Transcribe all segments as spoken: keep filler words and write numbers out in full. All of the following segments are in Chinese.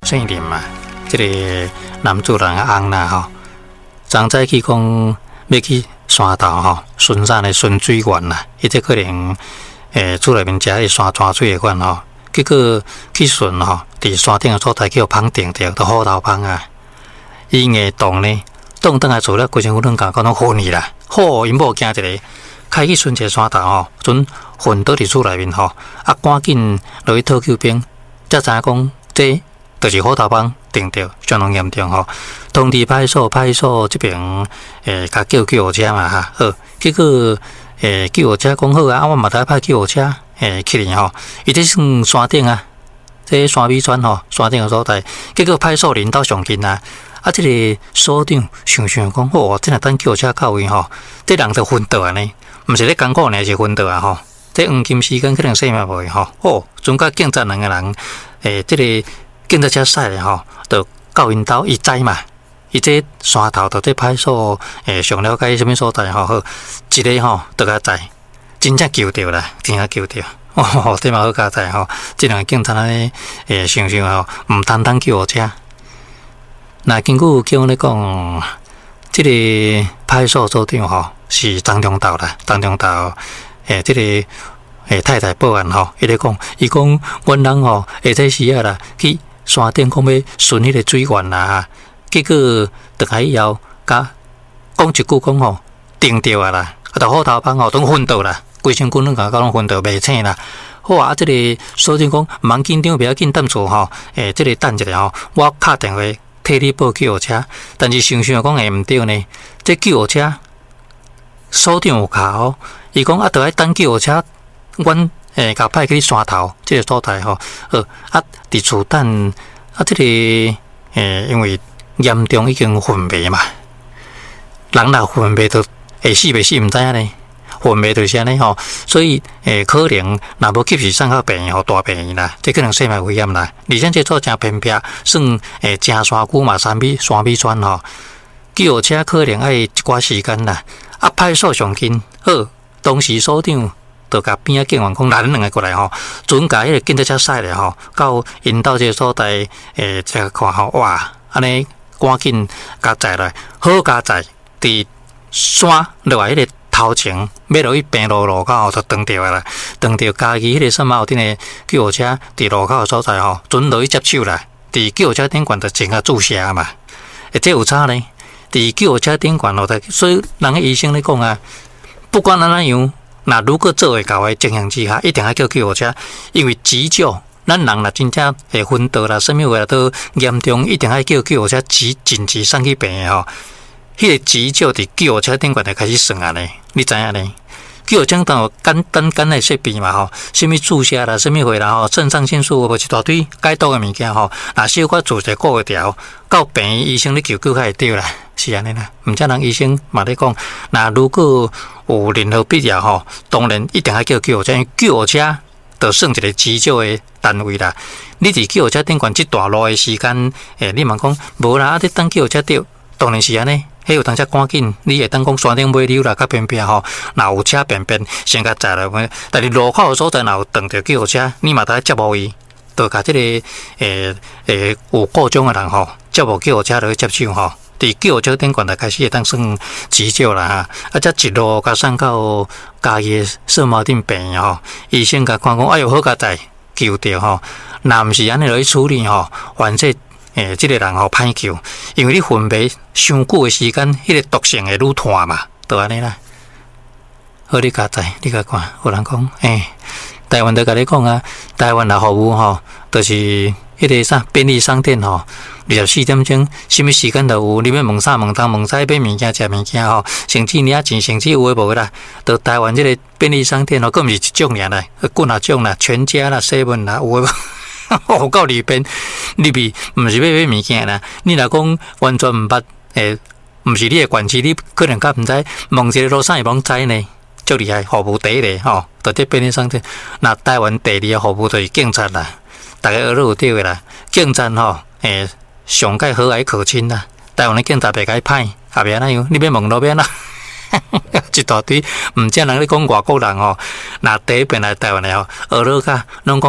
姓林嘛，这个男主人翁啦吼，昨早去讲要去山头吼，巡山的巡水员啦，伊这可能诶厝内面食迄山泉水的款吼，结果去巡吼，伫山顶的所在叫芳定着，都虎头芳啊，伊硬动呢，动倒来做了规身躯软甲，讲拢昏去啦，好，因某惊一个。开去巡一山头吼，阵昏倒伫厝内面吼，啊赶紧落去讨救兵，才知影讲这就是虎头帮定着，相当严重吼。通知派出所，派出所这边诶，甲叫救护车嘛哈，好，结果诶救护车讲好啊，啊我嘛得派救护车诶去哩吼，伊这算山顶啊，这山尾川吼，山顶的所在，结果派出所领导上近啊。啊！这个所长想想讲，哦，真系等救护车到位吼，这人就昏倒啊呢，毋是咧艰苦呢，是昏倒啊吼。这黄金时间可能生命袂吼，哦，总甲警察两个人，诶、欸，这个警察车驶咧吼，就到因兜伊知嘛，伊这山头到这派出所，诶、欸，上了解什么所在吼，好，一个吼就甲知，真正救着啦，真正救着。哦，这嘛好加知吼，这两个警察咧，诶、欸，想想吼，毋单单救护车。那根据叫咧讲，这个派出所所长吼是张中道啦，张中道诶，这个诶太太报案吼，伊咧讲，伊讲阮人吼下早时啊啦，去山顶讲要巡迄个水源啦，结果倒来以后，甲讲一句讲吼，定着啊啦，啊，就虎头帮吼都昏倒啦，规身躯拢甲搞拢昏倒袂醒啦。好啊，这个所长讲，毋通紧张，不要紧，等厝吼，诶，这个等一下吼，我敲电话。替你报救护车，但是想想讲会毋对呢？这救护车所长有卡哦，伊讲啊，得爱等救护车，阮诶，甲派去山头这个所在吼，呃，啊，伫厝等啊，这个诶，因为严重已经昏迷嘛，人若昏迷都会死袂死，毋知影呢。昏迷就是安尼吼，所以诶，可能若无及时送到病院吼，大病院啦，这可能生命危险啦。而且这座真偏僻，算诶真山区嘛，山尾山尾川吼，救护车可能爱一寡时间啦。啊，派出所上近，好，当时所长就甲边仔警员讲，咱两个过来吼，准甲迄个警察车驶咧吼，到因到这个所在诶，才看吼，哇，安尼赶紧甲载来，好加载伫山落来迄个。头前要落去平路路口就断掉啦，断掉家己迄个山毛顶的救护车伫路口所在吼，准落去接手啦。伫救护车顶管就前下注射嘛，诶，这有差呢。伫救护车顶管落在，所以人个医生咧讲啊，不管安怎样，那如果做会到的情形之下，一定要叫救护车，因为急救，咱人若真正会昏倒啦，什么话都严重，一定要叫救护车急紧急送去病院吼。迄个急救伫救护车顶管就开始算啊呢，你知影呢？救护车当有简单简单设备嘛吼，什么注射啦，什么货啦吼，肾上腺素无一大堆解毒的物件吼，若小可做一个月条，到病院医生咧求救较会对啦，是安尼啦。毋则人医生嘛咧讲，那如果有任何必要吼，当然一定要叫救护车，因为救护车就算一个急救的单位啦。你伫救护车顶管即段路的时间，诶，你嘛讲无啦，啊，你等救护车到，当然是安尼。迄有当时赶紧，你会当讲山顶尾溜啦，较偏僻吼，若有车便便先甲载来。但是路口所在若有撞着救护车，你嘛得接无伊，就甲即个诶诶有故障的人吼，接无救护车落去接手吼。伫救护车顶管就开始会当算急救啦哈，啊，则一路甲送到家己的肾毛顶病院吼，医生甲看讲，哎呦好甲载救着吼，若毋是安尼落去处理吼，反正。诶，即、这个人吼歹救，因为你昏迷伤久的时间，迄、那个毒性会愈炭嘛，就安尼啦。好，你家知，你家看，有人讲，诶，台湾就甲你讲啊，台湾的服务吼，就是迄个啥便利商店吼，二十四点钟，什么时间都有，你要问啥问东问西，买物件食物件吼，甚至你啊钱，甚至有诶无啦，到台湾即个便利商店吼，佫毋是一种尔啦，几啊种啦，全家啦、seven 啦，有诶。我到里边，你比毋是要买物件啦。你若讲完全毋捌，诶，毋是你诶关系，你可能较毋知。问一个路上会拢知呢，足厉害。服务第一个吼，到这便利商店。那台湾第二个服务就是警察啦，大家学都有对个啦。警察吼，诶，上界和蔼可亲啦。台湾的警察袂解歹，后边哪样？你要问路边啦。一大堆，毋正人咧讲外国人吼，那第一遍来台湾的吼，学到甲，拢讲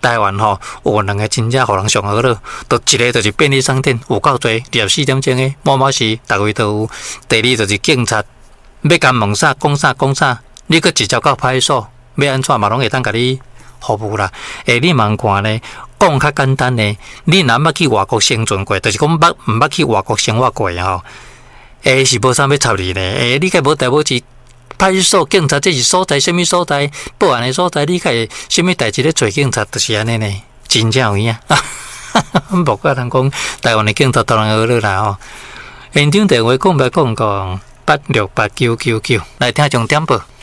台湾吼有两个真正互人上好了，都一个就是便利商店有够多，二十四点钟的，某某时逐位都有。第二就是警察，要甲问啥讲啥讲啥，你搁直接到派出所，要安怎嘛拢会当甲你服务啦。诶，你茫看呢？讲较简单呢，你若捌去外国生存过，就是讲捌毋捌去外国生活过吼。诶，是无啥要插你呢？诶，你该无代无志。派出所、警察，这是所在，什么所在？报案的所在，你开什么代志咧找警察，就是安尼呢？真正有影。无怪人讲台湾的警察当然好了啦吼。现场电话讲白讲讲八六八九九九，来听重点报。